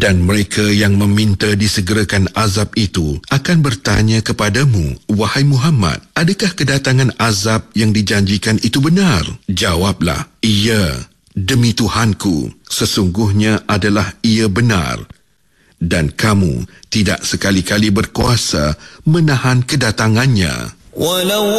Dan mereka yang meminta disegerakan azab itu akan bertanya kepadamu, wahai Muhammad, adakah kedatangan azab yang dijanjikan itu benar? Jawablah, ya, demi Tuhanku, sesungguhnya adalah ia benar. Dan kamu tidak sekali-kali berkuasa menahan kedatangannya.